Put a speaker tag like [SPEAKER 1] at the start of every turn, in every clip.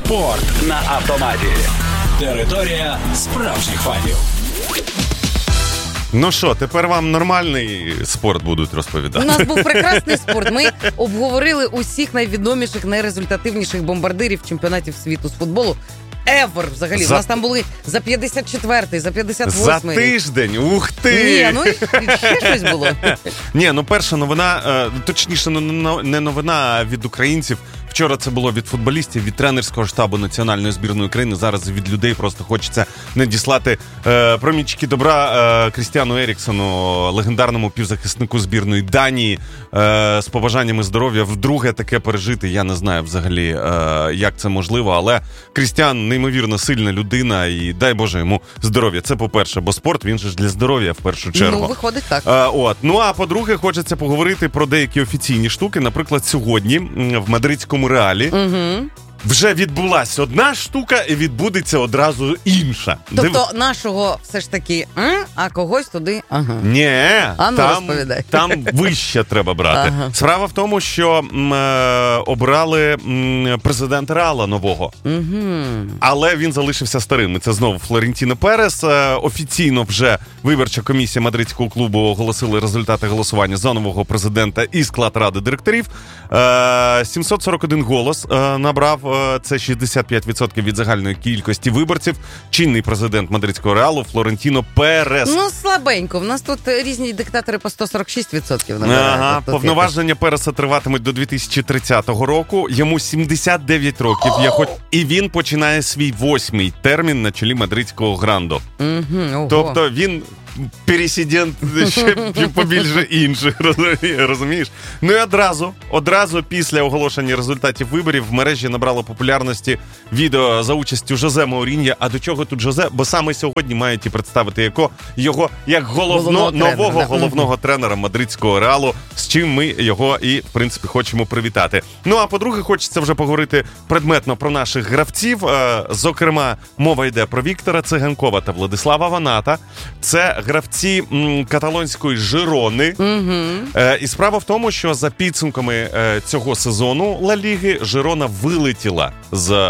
[SPEAKER 1] Спорт на автоматі. Територія справжніх фанів.
[SPEAKER 2] Ну що, тепер вам нормальний спорт будуть розповідати?
[SPEAKER 3] У нас був прекрасний спорт. Ми обговорили усіх найвідоміших, найрезультативніших бомбардирів чемпіонатів світу з футболу. Ever, взагалі. У нас там були за 54-й, за 58-й.
[SPEAKER 2] За тиждень? Ух ти!
[SPEAKER 3] Ні, ну ще щось було.
[SPEAKER 2] Ні, ну перша новина, точніше не новина, а від українців. Вчора це було від футболістів, від тренерського штабу національної збірної України. Зараз від людей просто хочеться надіслати промінчики добра Крістіану Еріксону, легендарному півзахиснику збірної Данії, з побажаннями здоров'я. Вдруге таке пережити, я не знаю взагалі, як це можливо, але Крістіан неймовірно сильна людина і дай Боже йому здоров'я. Це по-перше, бо спорт, він же ж для здоров'я в першу чергу.
[SPEAKER 3] Ну, виходить так.
[SPEAKER 2] Ну, а по-друге, хочеться поговорити про деякі офіційні штуки. Наприклад, сьогодні в мадридському Реалі вже відбулася одна штука і відбудеться одразу інша.
[SPEAKER 3] Тобто нашого все ж таки, а когось туди,
[SPEAKER 2] Ні, там вище треба брати.
[SPEAKER 3] Ага.
[SPEAKER 2] Справа в тому, що обрали президента Реала нового. Але він залишився старим. І це знову Флорентіно Перес. Офіційно вже виборча комісія мадридського клубу оголосила результати голосування за нового президента і склад ради директорів. 741 голос набрав. Це 65% від загальної кількості виборців. Чинний президент мадридського Реалу Флорентіно Перес.
[SPEAKER 3] Ну, слабенько. В нас тут різні диктатори по 146% набирають.
[SPEAKER 2] Ага, повноваження Переса триватимуть до 2030 року. Йому 79 років. І він починає свій 8-й термін на чолі мадридського Грандо. Тобто він пересидент ще побільше інших, розумієш? Ну і одразу після оголошення результатів виборів в мережі набрало популярності відео за участю Жозе Мауріньо. А до чого тут Жозе? Бо саме сьогодні мають і представити його як нового головного тренера мадридського Реалу, з чим ми його і, в принципі, хочемо привітати. Ну, а по-друге, хочеться вже поговорити предметно про наших гравців. Зокрема, мова йде про Віктора Циганкова та Владислава Ваната. Це гравці каталонської Жирони. І справа в тому, що за підсумками цього сезону Ла Ліги Жирона вилетіла з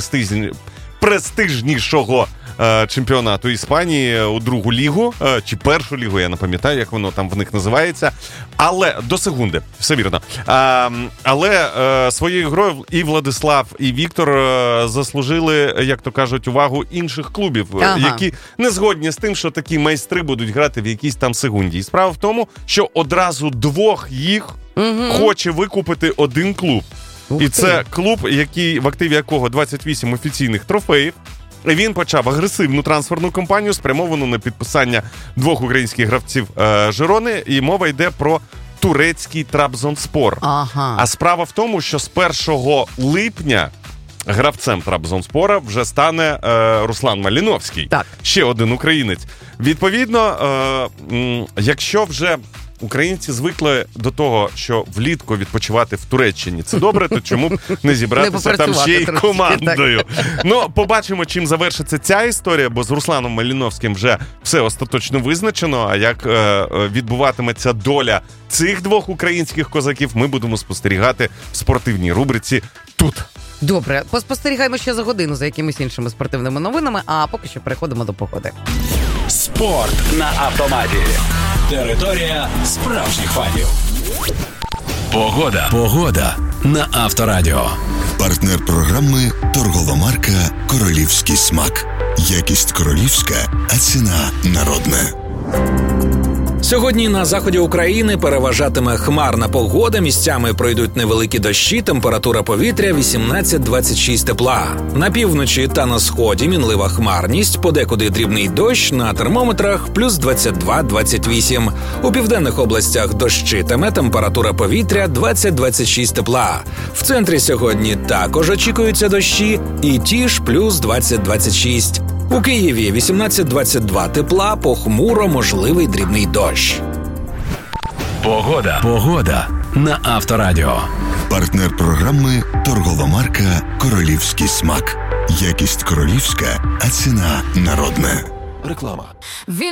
[SPEAKER 2] найпрестижнішого чемпіонату Іспанії у другу лігу, чи першу лігу, я не пам'ятаю, як воно там в них називається. Але, до секунди, все вірно. Але своєю грою і Владислав, і Віктор заслужили, як то кажуть, увагу інших клубів, які не згодні з тим, що такі майстри будуть грати в якійсь там секунді. І справа в тому, що одразу двох їх хоче викупити один клуб. І це клуб, в активі якого 28 офіційних трофеїв. Він почав агресивну трансферну кампанію, спрямовану на підписання двох українських гравців Жирони, і мова йде про турецький Трабзонспор. А справа в тому, що з 1 липня гравцем Трабзонспора вже стане Руслан Маліновський. Так. Ще один українець. Відповідно, якщо вже українці звикли до того, що влітку відпочивати в Туреччині це добре, то чому б не зібратися там ще й командою? Ну, побачимо, чим завершиться ця історія, бо з Русланом Маліновським вже все остаточно визначено, а як відбуватиметься доля цих двох українських козаків, ми будемо спостерігати в спортивній рубриці «Тут».
[SPEAKER 3] Добре, поспостерігаємо ще за годину за якимись іншими спортивними новинами, а поки що переходимо до погоди.
[SPEAKER 1] Спорт на автоматі. Територія справжніх фанів. Погода на Авторадіо.
[SPEAKER 4] Партнер програми торгова марка «Королівський смак». Якість королівська, а ціна народна.
[SPEAKER 5] Сьогодні на заході України переважатиме хмарна погода, місцями пройдуть невеликі дощі, температура повітря 18-26 тепла. На півночі та на сході мінлива хмарність, подекуди дрібний дощ, на термометрах плюс 22-28. У південних областях дощитиме, температура повітря 20-26 тепла. В центрі сьогодні також очікуються дощі і ті ж плюс 20-26. У Києві 18-22 тепла, похмуро, можливий дрібний дощ.
[SPEAKER 1] Погода на Авторадіо.
[SPEAKER 4] Партнер програми торгова марка «Королівський смак». Якість королівська, а ціна народна.
[SPEAKER 1] Реклама.